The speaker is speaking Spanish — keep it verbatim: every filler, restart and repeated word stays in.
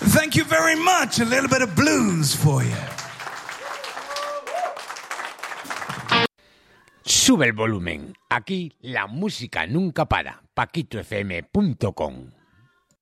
Thank you very much. A little bit of blues for you. Sube el volumen. Aquí la música nunca para. paquito f m punto com